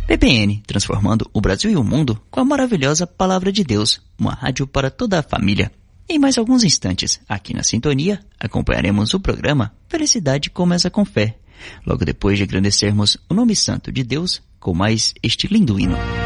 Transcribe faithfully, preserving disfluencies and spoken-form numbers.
P P N, transformando o Brasil e o mundo com a maravilhosa Palavra de Deus, uma rádio para toda a família. Em mais alguns instantes, aqui na Sintonia, acompanharemos o programa Felicidade Começa com Fé, logo depois de agradecermos o nome santo de Deus com mais este lindo hino.